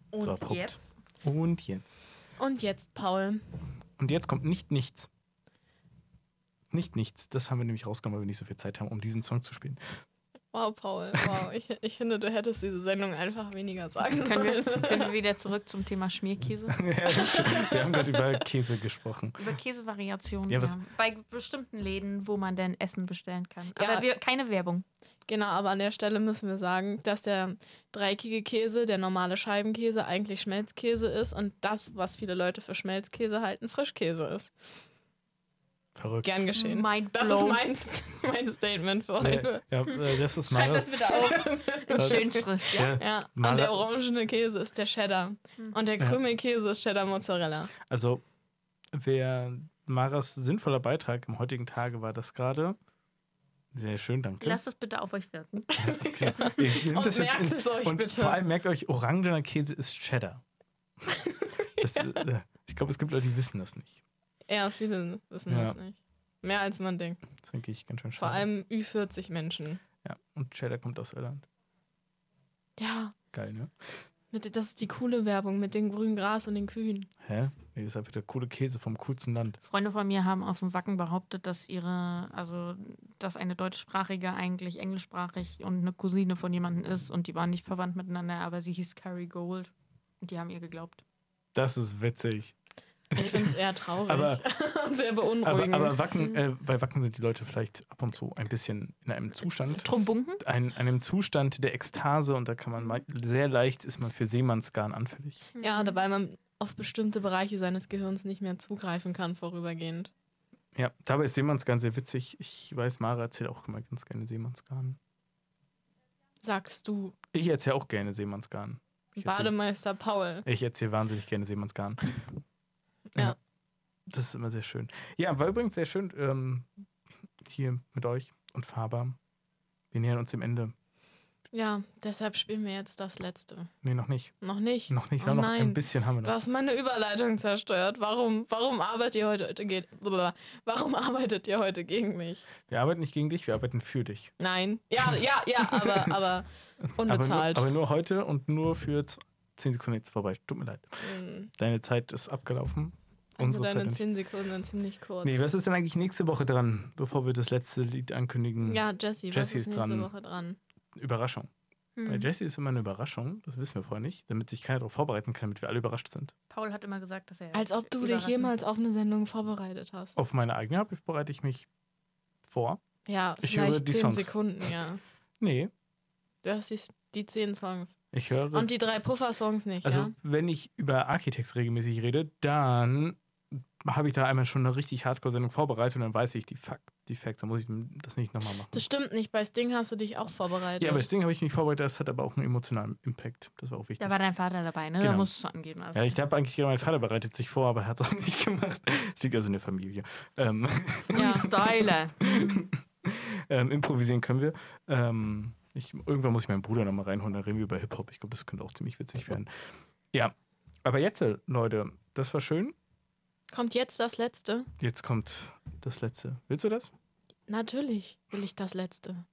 Und so abrupt. jetzt? Und jetzt. Und jetzt, Paul. Und jetzt kommt nicht nichts. Nicht nichts. Das haben wir nämlich rausgenommen, weil wir nicht so viel Zeit haben, um diesen Song zu spielen. Wow, Paul, wow. Ich finde, du hättest diese Sendung einfach weniger sagen Können sollen. wir wieder zurück zum Thema Schmierkäse? Wir haben gerade über Käse gesprochen. Über Käsevariationen, Ja, ja. was- Bei bestimmten Läden, wo man denn Essen bestellen kann. Ja. Aber keine Werbung. Genau, aber an der Stelle müssen wir sagen, dass der dreieckige Käse, der normale Scheibenkäse, eigentlich Schmelzkäse ist und das, was viele Leute für Schmelzkäse halten, Frischkäse ist. Verrückt. Gern geschehen. Mind Das ist blown. mein Statement für heute. Ja, das ist Schreib Mara. das bitte auf. In Schönschrift, ja. Ja, Mara- und der orangene Käse ist der Cheddar. Und der Krümelkäse ist Cheddar Mozzarella. Also, wer Maras sinnvoller Beitrag am heutigen Tage war das gerade. Sehr schön, danke. Lasst es bitte auf euch wirken. Okay. Ihr nehmt Und das jetzt merkt es euch und bitte. vor allem merkt euch, orangener Käse ist Cheddar. Das, ich glaube, es gibt Leute, die wissen das nicht. Ja, viele wissen Ja. das nicht. Mehr als man denkt. Das denke ich ganz schön schade. Vor allem Ü40 Menschen. Ja, und Cheddar kommt aus Irland. Ja, Geil, ne? das ist die coole Werbung mit dem grünen Gras und den Kühen. Hä? Nee, das ist einfach der coole Käse vom coolsten Land. Freunde von mir haben auf dem Wacken behauptet, dass dass eine deutschsprachige eigentlich englischsprachig und eine Cousine von jemandem ist und die waren nicht verwandt miteinander, aber sie hieß Carrie Gold und die haben ihr geglaubt. Das ist witzig. Ich finde es eher traurig Aber- und sehr beunruhigend. Aber Wacken, bei Wacken sind die Leute vielleicht ab und zu ein bisschen in einem Zustand. Trumbunken? Einem Zustand der Ekstase und da kann man sehr leicht ist man für Seemannsgarn anfällig. Ja, weil man auf bestimmte Bereiche seines Gehirns nicht mehr zugreifen kann vorübergehend. Ja, dabei ist Seemannsgarn sehr witzig. Ich weiß, Mara erzählt auch immer ganz gerne Seemannsgarn. Sagst du, Ich erzähle auch gerne Seemannsgarn. Bademeister Paul. Ich erzähle wahnsinnig gerne Seemannsgarn. Ja. Das ist immer sehr schön. Ja, war übrigens sehr schön hier mit euch und Faber. Wir nähern uns dem Ende. Ja, deshalb spielen wir jetzt das letzte. Nee, noch nicht. Noch nicht? Noch nicht. Oh Wir haben noch nein. ein bisschen haben wir Du noch. hast meine Überleitung zerstört. Warum arbeitet ihr Warum arbeitet ihr heute gegen mich? Wir arbeiten nicht gegen dich, wir arbeiten für dich. Nein. Ja, aber unbezahlt. Aber nur heute und nur für 10 Sekunden jetzt vorbei. Tut mir leid. Deine Zeit ist abgelaufen. also Unsere deine Zeit nicht. 10 Sekunden sind ziemlich kurz. Nee, was ist denn eigentlich nächste Woche dran, bevor wir das letzte Lied ankündigen? Ja, Jessie, was Jessie ist ist nächste dran. Woche dran? Überraschung. Bei Jessie ist immer eine Überraschung, das wissen wir vorher nicht, damit sich keiner darauf vorbereiten kann, damit wir alle überrascht sind. Paul hat immer gesagt, dass er. Als ob du dich überraschend- jemals auf eine Sendung vorbereitet hast. Auf meine eigene bereite ich mich vor. Ja, Ich höre vielleicht die 10 Songs. Sekunden, ja. Nee, Du hast die 10 Songs. ich höre. Und die 3 Puffer-Songs nicht, also, ja? wenn ich über Architects regelmäßig rede, dann habe ich da einmal schon eine richtig Hardcore-Sendung vorbereitet und dann weiß ich die Facts, dann muss ich das nicht nochmal machen. Das stimmt nicht. Bei Sting hast du dich auch vorbereitet. Ja, aber das Ding habe ich mich vorbereitet, das hat aber auch einen emotionalen Impact. Das war auch wichtig. Da war dein Vater dabei, ne? Da Genau. musst du angeben. Also. Ja, ich habe eigentlich gedacht, mein Vater bereitet sich vor, aber er hat es auch nicht gemacht. Es liegt also in der Familie. Ja. Styler. Improvisieren können wir. Irgendwann muss ich meinen Bruder nochmal reinholen, dann reden wir über Hip-Hop. Ich glaube, das könnte auch ziemlich witzig werden. Ja, aber jetzt, Leute, das war schön. Kommt jetzt das Letzte? Jetzt kommt das Letzte. Willst du das? Natürlich will ich das Letzte.